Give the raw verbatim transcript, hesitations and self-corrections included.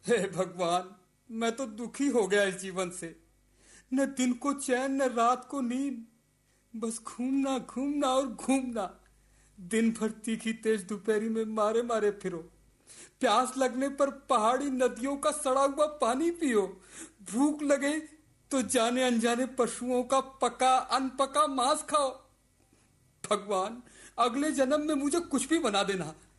हे भगवान, मैं तो दुखी हो गया इस जीवन से। न दिन को चैन न रात को नींद, बस घूमना घूमना और घूमना। दिन भर तीखी तेज दोपहरी में मारे मारे फिरो, प्यास लगने पर पहाड़ी नदियों का सड़ा हुआ पानी पियो, भूख लगे तो जाने अनजाने पशुओं का पका अनपका मांस खाओ। भगवान, अगले जन्म में मुझे कुछ भी बना देना,